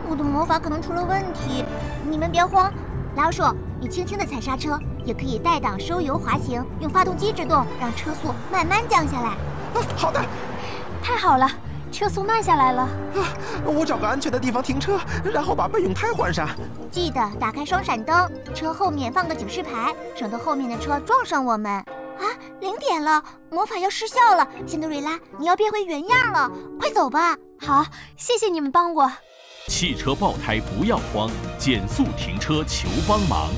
我的魔法可能出了问题，你们别慌。老鼠，你轻轻地踩刹车，也可以带档收油滑行，用发动机制动，让车速慢慢降下来。 好的。 太好了，车速慢下来了。 我找个安全的地方停车，然后把备用胎换上。 记得打开双闪灯，车后面放个警示牌，省得后面的车撞上我们。啊，0点了，魔法要失效了。辛德瑞拉，你要变回原样了，快走吧。 好，谢谢你们帮我。 汽车爆胎不要慌，减速停车求帮忙。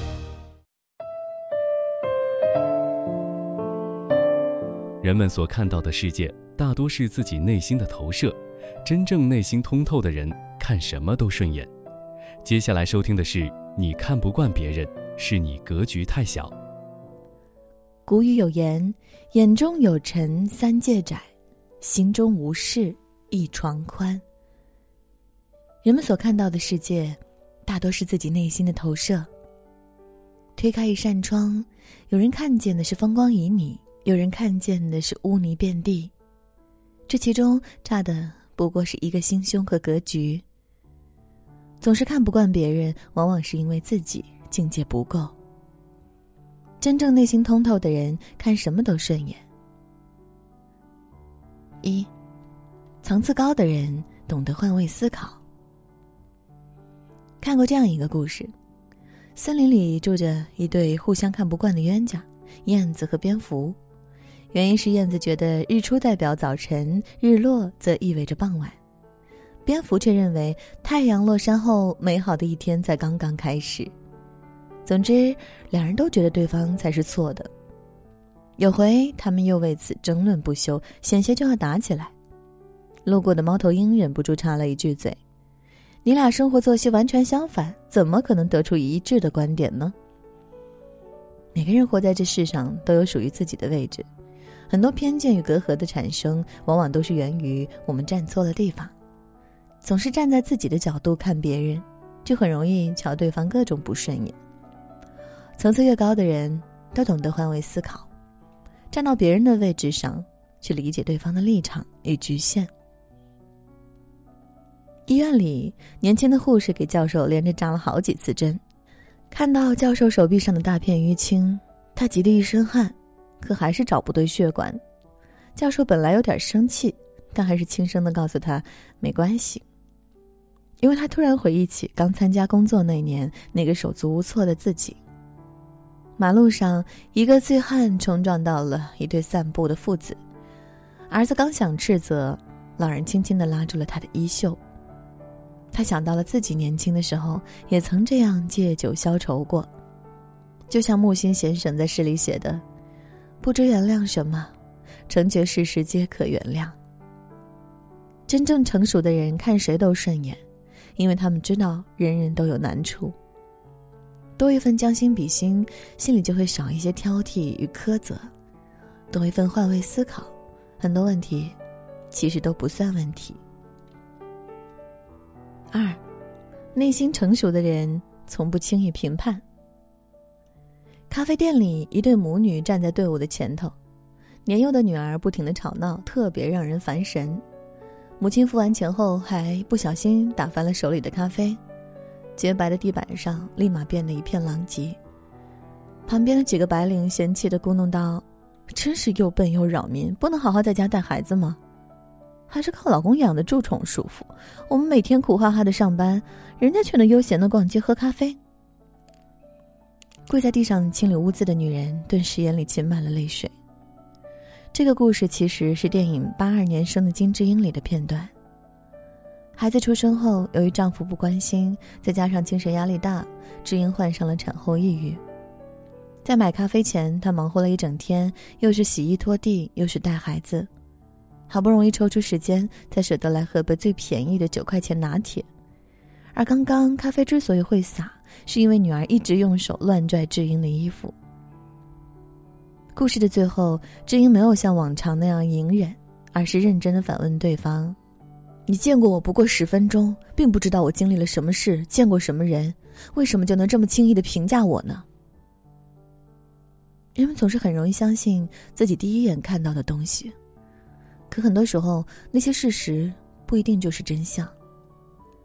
人们所看到的世界大多是自己内心的投射，真正内心通透的人看什么都顺眼。接下来收听的是你看不惯别人，是你格局太小。 古语有言，眼中有尘三界窄，心中无事一床宽。人们所看到的世界大多是自己内心的投射。推开一扇窗，有人看见的是风光旖旎，有人看见的是污泥遍地，这其中差的不过是一个心胸和格局。总是看不惯别人，往往是因为自己境界不够。真正内心通透的人，看什么都顺眼。1. 层次高的人懂得换位思考。看过这样一个故事，森林里住着一对互相看不惯的冤家，燕子和蝙蝠。原因是燕子觉得日出代表早晨，日落则意味着傍晚。蝙蝠却认为太阳落山后，美好的一天才刚刚开始。总之，两人都觉得对方才是错的。有回他们又为此争论不休，险些就要打起来。路过的猫头鹰忍不住插了一句嘴：你俩生活作息完全相反，怎么可能得出一致的观点呢？每个人活在这世上都有属于自己的位置，很多偏见与隔阂的产生，往往都是源于我们站错了地方。总是站在自己的角度看别人，就很容易瞧对方各种不顺眼。层次越高的人都懂得换位思考，站到别人的位置上去理解对方的立场与局限。医院里，年轻的护士给教授连着扎了好几次针，看到教授手臂上的大片淤青，他急得一身汗，可还是找不对血管。教授本来有点生气，但还是轻声地告诉他没关系，因为他突然回忆起刚参加工作那年那个手足无措的自己。马路上，一个醉汉冲撞到了一对散步的父子，儿子刚想斥责，老人轻轻地拉住了他的衣袖。他想到了自己年轻的时候也曾这样借酒消愁过，就像木心先生在诗里写的，不知原谅什么，成全事事皆可原谅。真正成熟的人看谁都顺眼，因为他们知道人人都有难处。多一份将心比心，心里就会少一些挑剔与苛责；多一份换位思考，很多问题其实都不算问题。2. 内心成熟的人从不轻易评判。咖啡店里，一对母女站在队伍的前头，年幼的女儿不停地吵闹，特别让人烦神。母亲付完钱后还不小心打翻了手里的咖啡，洁白的地板上立马变得一片狼藉。旁边的几个白领嫌弃地咕哝道：真是又笨又扰民，不能好好在家带孩子吗？还是靠老公养的蛀虫舒服，我们每天苦哈哈的上班，人家却能悠闲的逛街喝咖啡。跪在地上清理污渍的女人顿时眼里噙满了泪水。这个故事其实是电影82年生的金智英里的片段。孩子出生后，由于丈夫不关心，再加上精神压力大，智英患上了产后抑郁。在买咖啡前，她忙活了一整天，又是洗衣拖地，又是带孩子，好不容易抽出时间，才舍得来喝杯最便宜的9块钱拿铁。而刚刚咖啡之所以会洒，是因为女儿一直用手乱拽智英的衣服。故事的最后，智英没有像往常那样隐忍，而是认真地反问对方：你见过我不过10分钟，并不知道我经历了什么事，见过什么人，为什么就能这么轻易地评价我呢？人们总是很容易相信自己第一眼看到的东西，可很多时候那些事实不一定就是真相。